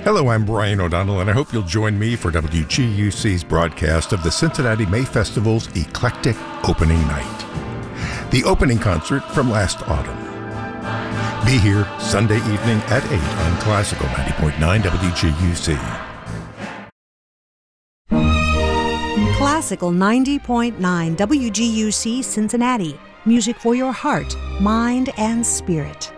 Hello, I'm Brian O'Donnell, and I hope you'll join me for WGUC's broadcast of the Cincinnati May Festival's Eclectic Opening Night, the opening concert from last autumn. Be here Sunday evening at 8 on Classical 90.9 WGUC. Classical 90.9 WGUC Cincinnati. Music for your heart, mind, and spirit.